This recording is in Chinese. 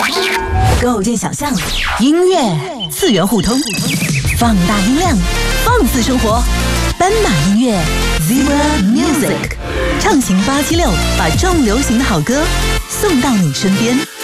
构建想象，音乐次元互通，放大音量，放肆生活。斑马音乐 Zebra Music， 畅行876，把重流行的好歌送到你身边。